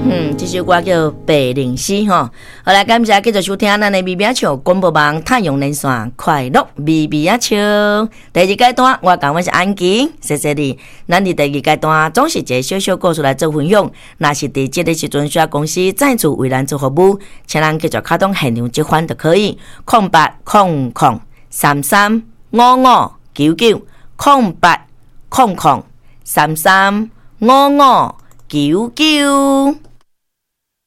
这首歌叫《白灵诗》吼。好来，感谢继续收听咱的咪咪笑广播网太阳连线快乐咪咪笑。第二阶段，我讲我是安琪，谢谢你。咱伫第二阶段总是一个小小故事来做分享。若是伫这个时阵需要公司赞助为咱做服务，请咱继续卡通现场接番就可以。08003355990800335599。